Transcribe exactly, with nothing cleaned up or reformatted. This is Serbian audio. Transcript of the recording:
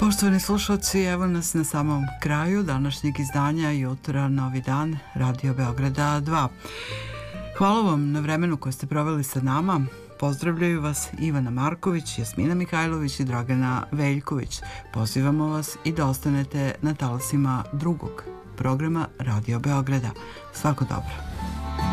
Poštovani slušalci, evo nas na samom kraju današnjeg izdanja Jutra, novi dan, Radio Beograda dva. Hvala vam na vremenu koje ste proveli sa nama. Pozdravljaju vas Ivana Marković, Jasmina Mihajlović i Dragana Veljković. Pozivamo vas i da ostanete na talasima drugog programa Radio Beograda. Svako dobro.